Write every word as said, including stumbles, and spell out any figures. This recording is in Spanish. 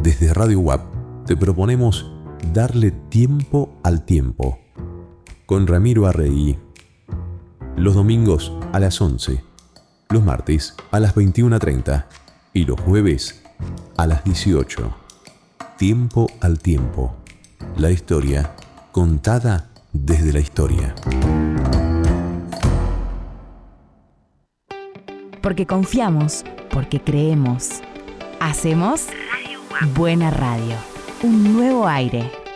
Desde Radio U A P te proponemos darle tiempo al tiempo. Con Ramiro Arregui. Los domingos a las once, los martes a las veintiuna treinta y los jueves a las dieciocho. Tiempo al tiempo. La historia contada desde la historia. Porque confiamos, porque creemos. Hacemos Buena Radio. Un nuevo aire.